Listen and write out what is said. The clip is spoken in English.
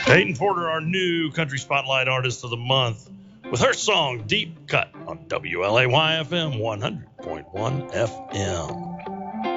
Peyton Porter, our new Country Spotlight Artist of the Month, with her song Deep Cut on WLAY FM 100.1 FM.